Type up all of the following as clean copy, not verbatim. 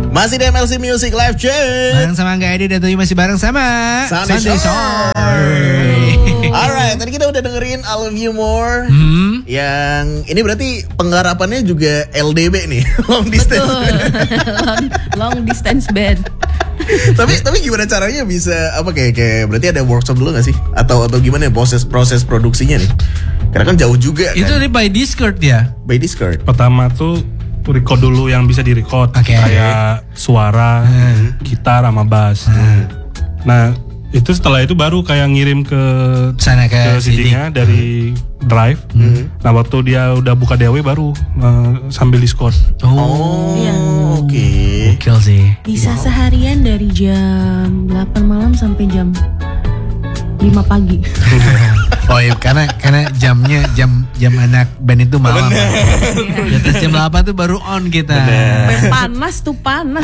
Masih di MLC Music Live Chat. Bareng sama Angga Edi dan Toyo masih bareng sama Sunday Shore. Alright, tadi kita udah dengerin I Love You More. Yang ini berarti penggarapannya juga LDB nih, long distance. long distance band. tapi gimana caranya bisa apa kayak berarti ada workshop dulu nggak sih? Atau gimana ya proses produksinya nih? Karena kan jauh juga kan. Itu nih by Discord ya? By Discord. Pertama tuh record dulu yang bisa direcord, kayak suara, gitar sama bass. Nah itu setelah itu baru kayak ngirim ke sana ke CD-nya dari drive. Nah waktu dia udah buka DAW baru sambil Discord. Iya. Oke. Gokil sih. Bisa seharian dari jam 8 malam sampai jam 5 pagi. Oh iya, karena jamnya jam anak band itu malam. Di atas jam 8 tuh baru on kita. Panas tuh.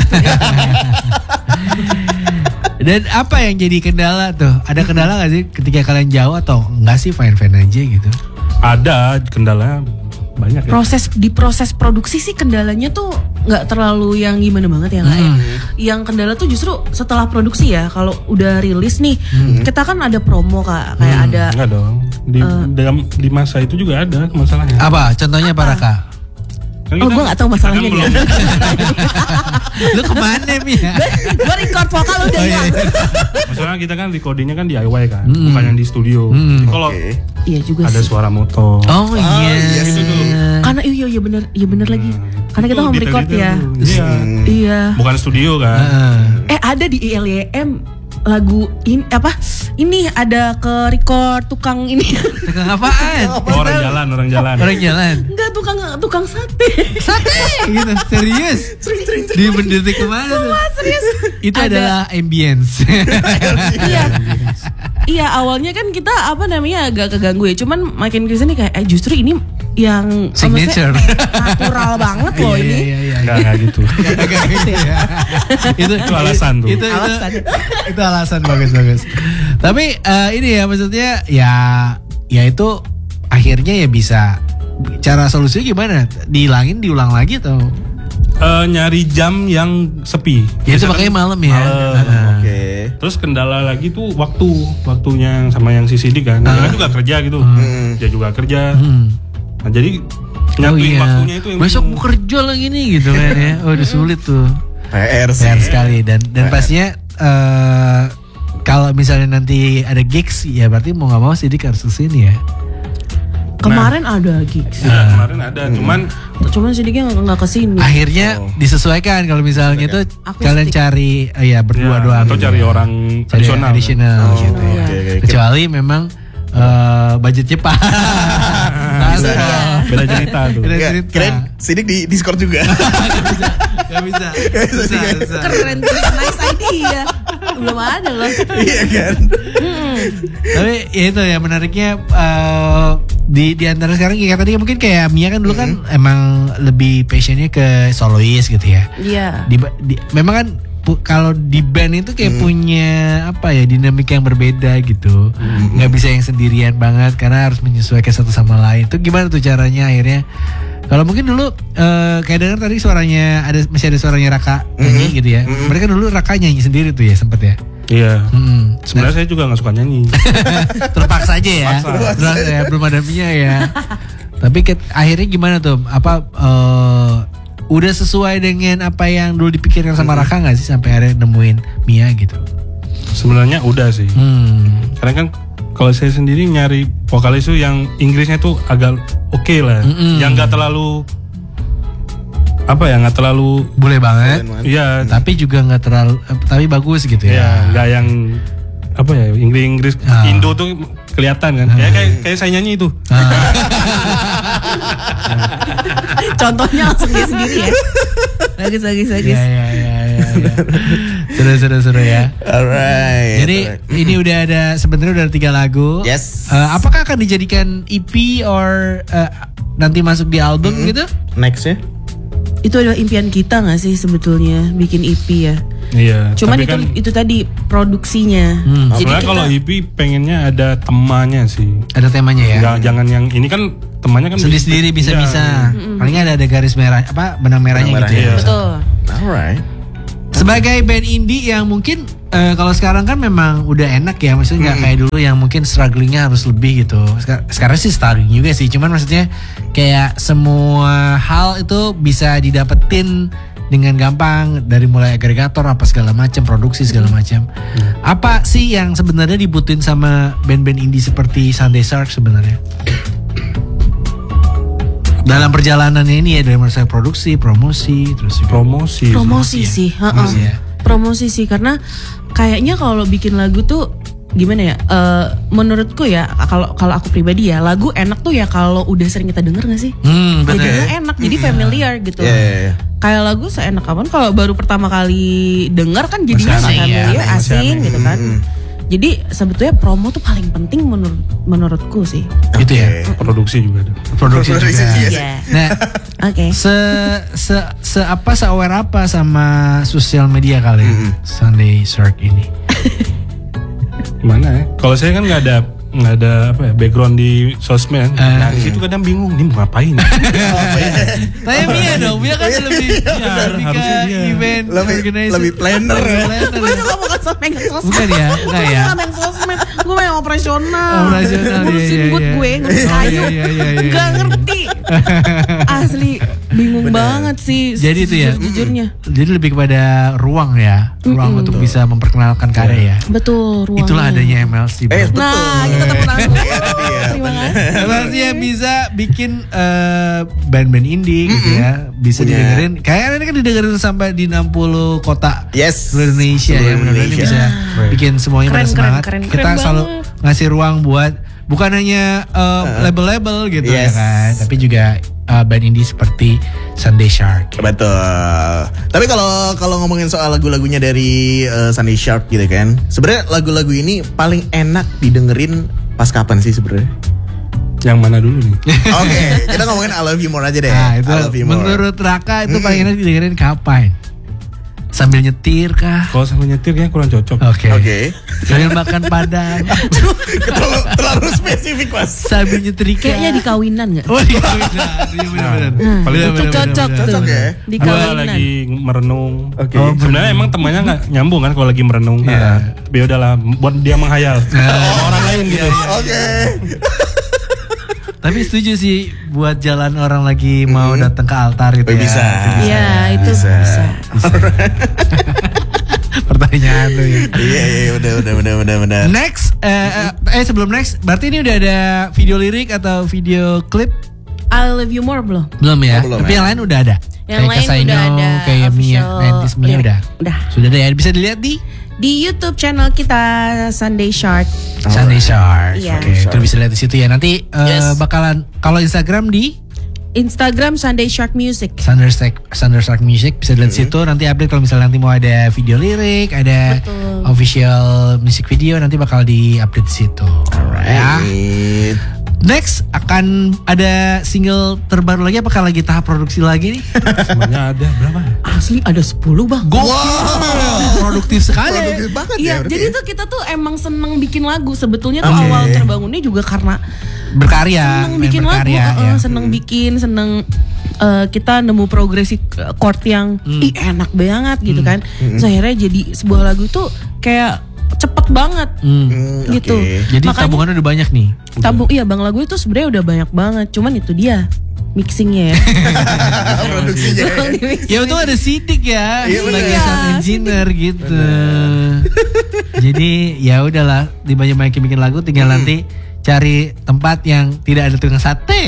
Dan apa yang jadi kendala tuh? Ada kendala gak sih ketika kalian jauh atau enggak sih fine-fine aja gitu? Ada kendala banyak ya. Proses produksi sih kendalanya tuh nggak terlalu yang gimana banget ya nggak ya. Yang kendala tuh justru setelah produksi ya. Kalau udah rilis nih, kita kan ada promo Kak, kayak ada. Enggak dong. Di masa itu juga ada masalahnya. Apa? Contohnya apa Raka? Kan Gue gak tahu masalahnya dia. Lu kemana Mia? Gue record vokal udah hilang. Masalahnya kita kan recordingnya kan DIY kan, bukan yang di studio. Jadi kalau Iya juga ada sih. suara motor. Oh iya. Itu dulu. Karena iya bener lagi. Karena kita home record ya. Iya. Bukan studio kan. Ada di ILYM lagu ini apa? Ini ada ke record tukang ini. Tukang apaan? Orang jalan. Orang jalan. Enggak, tukang sate. Sate gitu, serius. Di bendera kemana tuh? Serius. Itu adalah ambience. Iya, awalnya kan kita agak keganggu ya. Cuman makin kesini kayak justru ini yang signature natural banget loh ini. Iya. Enggak gitu. Itu alasan tuh. Itu alasan bagus. Tapi ini ya maksudnya ya itu akhirnya ya bisa. Cara solusinya gimana? Dihilangin, diulang lagi atau? Nyari jam yang sepi. Ya itu makanya malam ya. Oke. Terus kendala lagi tuh waktunya sama yang si Sidik kan. Dia kan juga kerja gitu. Dia juga kerja. Nah jadi nyatuin waktunya itu yang besok mau kerja lagi nih gitu kan ya. Oh udah sulit tuh. PR sekali dan pastinya kalau misalnya nanti ada gigs ya berarti mau nggak mau Sidik harus kesini ya. Kemarin ada gigs. Kemarin ada, cuman Sidiknya nggak kesini. Akhirnya disesuaikan kalau misalnya itu kalian cari berdua doang. Atau cari orang additional gitu ya. Kecuali memang budgetnya pas. Beda cerita tuh. Keren Sidik di Discord juga. Gak bisa. Keren tuh, nice idea. Belum ada loh. Iya kan. Tapi ya itu ya menariknya di antara sekarang kayak tadi mungkin kayak Mia kan dulu kan emang lebih passionnya ke solois gitu ya. Iya. Memang kan kalau di band itu kayak punya dinamika yang berbeda gitu. Nggak bisa yang sendirian banget karena harus menyesuaikan satu sama lain. Itu gimana tuh caranya akhirnya? Kalau mungkin dulu kayak dengar tadi suaranya masih ada suaranya Raka nyanyi gitu ya. Mereka dulu Raka nyanyi sendiri tuh ya sempet ya. Iya. Sebenarnya saya juga nggak suka nyanyi. Terpaksa aja ya. Belum ada Mia ya. Tapi akhirnya gimana tuh? Udah sesuai dengan apa yang dulu dipikirkan sama Raka nggak sih sampai akhirnya nemuin Mia gitu? Sebenarnya udah sih. Karena kan kalau saya sendiri nyari vokalis itu yang Inggrisnya tuh agak oke lah, yang nggak terlalu nggak terlalu boleh banget. Iya. Tapi juga nggak terlalu, tapi bagus gitu ya. Iya, nggak yang Inggris Indo tuh kelihatan kan. Kayak saya nyanyi itu. Contohnya langsung dia sendiri ya. Bagus. Iya. Seru ya. Alright. Jadi ini sebenarnya udah ada 3 lagu. Yes. Apakah akan dijadikan EP or nanti masuk di album gitu? Next ya. Itu adalah impian kita nggak sih sebetulnya bikin EP ya? Iya. Cuman itu tadi produksinya. Jadi kalau EP pengennya ada temanya sih. Ada temanya ya. Jangan yang ini kan temannya kan sendiri bisa. Palingnya ada garis merah benang merahnya gitu ya. Betul. Alright. Sebagai band indie yang mungkin kalau sekarang kan memang udah enak ya, maksudnya nggak kayak dulu yang mungkin strugglingnya harus lebih gitu. Sekarang sih struggling juga sih, cuman maksudnya kayak semua hal itu bisa didapetin dengan gampang dari mulai agregator apa segala macam, produksi segala macam. Apa sih yang sebenarnya dibutuhin sama band-band indie seperti Sunday Shark sebenarnya? Dalam perjalanannya ini ya, dari mulai produksi, promosi, terus juga Promosi sih, promosi sih, karena kayaknya kalau bikin lagu tuh gimana ya? Menurutku ya, kalau aku pribadi ya, lagu enak tuh ya kalau udah sering kita denger nggak sih? Jadinya enak, jadi familiar gitu. Kayak lagu seenak kapan kalau baru pertama kali denger kan jadinya familiar, asing gitu kan. Jadi sebetulnya promo tuh paling penting menurutku sih. Gitu ya. Produksi juga ada. Produksi juga. Iya. Nah, Oke. Se-aware apa sama sosial media kalian Sunday Shark ini? Mana ya? Kalau saya kan nggak ada apa ya, background di sosmed. Nah di situ kadang bingung nih mau ngapain. Tanya Mia dong, Mia kan lebih harusnya dia. event Lebih planner ya. Gue juga bukan megang sosmed. Bukan ya, enggak ya. Gue megang sosmed, gue megang operasional. Operasional, Ngurusin iya, boot iya. gue, ngurusin kayu. Iya. Gak ngerti. Asli bingung banget sih. Jadi itu ya. Jujurnya. Jadi lebih kepada ruang ya, ruang untuk bisa memperkenalkan karya ya. Betul, ruangnya. Itulah adanya MLC. Bro. Nah, kita tepuk tangan. Terima kasih. MLC yang bisa bikin band-band indie gitu ya, bisa didengerin. Kayaknya ini kan didengerin sampai di 60 kota seluruh Indonesia ya. Benar-benar ini bisa bikin semuanya pada semangat. Kita selalu ngasih ruang buat bukan hanya label-label gitu ya kan, tapi juga band indie seperti Sunday Shark. Betul. Tapi kalau ngomongin soal lagu-lagunya dari Sunday Shark gitu kan, sebenarnya lagu-lagu ini paling enak didengerin pas kapan sih sebenarnya? Yang mana dulu nih? Oke, kita ngomongin I Love You More aja deh. Nah, itu I Love You More. menurut Raka itu paling enak didengerin kapan? Sambil nyetir kah? Kalau sambil nyetir kayaknya kurang cocok. Oke. Sambil makan padang. Terlalu spesifik Mas. Sambil nyetrika. Kayaknya di kawinan gak? Oh iya benar-benar. Paling Itu cocok tuh. Cocok ya? Di Gua kawinan. lagi merenung. Oke. Sebenarnya emang temannya nggak nyambung kan kalau lagi merenung. Ya udahlah, buat dia menghayal sama orang lain gitu. Oke. Tapi setuju sih buat jalan orang lagi mau datang ke altar gitu ya. Bisa. Iya, itu bisa. Pertanyaan lu ya. Iya, udah. Next, sebelum next, berarti ini udah ada video lirik atau video klip? I Love You More belum? Belum ya? Oh, belum Tapi ya. yang lain udah ada. Yang kayak lain Kasaino, udah ada kayak Mia, official 90s Mia lirik. udah. Udah. Sudah ada ya, bisa dilihat di YouTube channel kita Sunday Shark. Sunday Shark. Iya. Oke, itu bisa lihat di situ ya. Nanti bakalan kalau Instagram di Instagram Sunday Shark Music. Sunday Shark Music bisa lihat situ. Nanti update kalau misalnya nanti mau ada video lirik, ada Betul. official music video, nanti bakal di update di situ. Ya. Alright. Next akan ada single terbaru lagi. Apakah lagi tahap produksi lagi nih? Semuanya ada berapa? Asli ada 10 bang. Produktif sekali. Produktif banget Iya, ya berarti jadi ya. tuh kita tuh emang seneng bikin lagu. Sebetulnya tuh awal terbangunnya juga karena Berkarya, seneng main bikin lagu, berkarya, ya. seneng kita nemu progresi chord yang enak banget gitu kan. So, akhirnya jadi sebuah lagu tuh kayak cepet banget gitu. Oke. Jadi Makanya- tabungannya udah banyak nih. Iya bang, lagu itu sebenarnya udah banyak banget. Cuman itu dia mixingnya ya. Produksinya. Ya untung ada Sidik ya Iya, sebagai bener. sound engineer gitu. Jadi ya udahlah, dibanyak-banyakin bikin lagu, tinggal nanti cari tempat yang tidak ada tukang sate.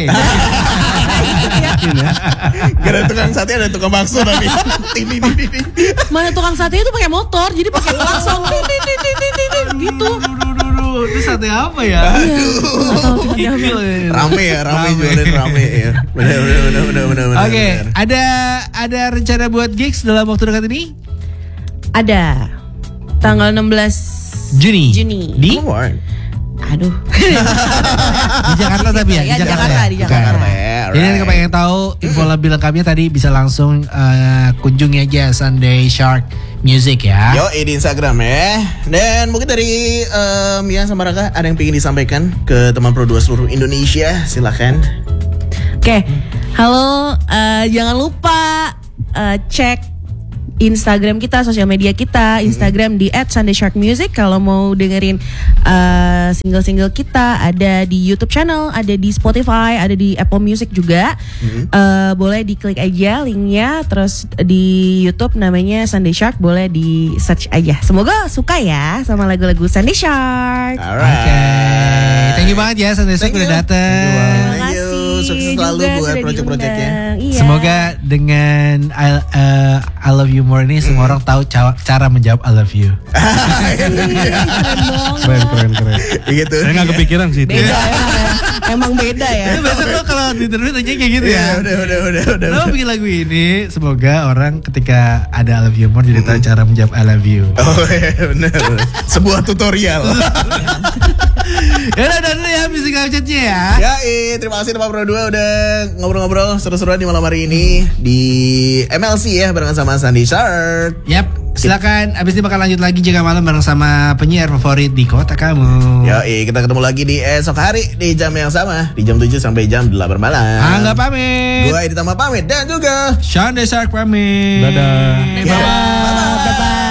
Gak ada tukang sate, ada tukang bakso tapi. Ting. Mana tukang sate itu pakai motor, jadi pakai klakson gitu. Itu sate apa ya? Iya, nggak tahu sate apa. Rame jualin rame ya. Bener. Oke, ada rencana buat gigs dalam waktu dekat ini? Ada tanggal 16 Juni. Di Aduh. di Jakarta tapi ya, Ya, di Jakarta. di Jakarta. Oke. Jadi kalau pengen tahu info lebih lengkapnya tadi bisa langsung kunjungi aja Sunday Shark Music ya. Yo, di Instagram ya. Dan mungkin dari Mia sama Raka ada yang pengen disampaikan ke teman Pro 2 seluruh Indonesia, silakan. Oke, halo, jangan lupa cek Instagram kita, sosial media kita. Instagram di @sundaysharkmusic. Kalau mau dengerin single-single kita, ada di YouTube channel, ada di Spotify, ada di Apple Music juga. Boleh diklik aja linknya. Terus di YouTube namanya Sunday Shark, boleh di search aja. Semoga suka ya sama lagu-lagu Sunday Shark. Oke. Thank you banget ya Sunday Shark udah datang. Thank you. Sukses selalu buat project-projectnya. Iya. Semoga dengan I Love You More ini semua orang tahu cara menjawab I Love You. Keren. Gitu. Saya nggak kepikiran sih itu. Beda emang beda ya. Biasa lo kalau di interview tanya kayak gitu ya. Udah. Lo bikin lagu ini, semoga orang ketika ada I Love You More jadi tahu cara menjawab I Love You. Oh iya benar. Sebuah tutorial. Ya udah dulu ya musical chatnya ya. Ya, terima kasih Pak Pro 2 udah ngobrol-ngobrol seru-seruan di malam hari ini di MLC ya barengan sama Sunday Shark. Yap, silakan. Abis ini bakal lanjut lagi jaga malam bareng sama penyiar favorit di kota kamu. Ya, kita ketemu lagi di esok hari di jam yang sama, di jam 7 sampai jam 8 malam. Angga pamit. Gua Edi Tama pamit dan juga Sunday Shark pamit. Dadah. Bye-bye.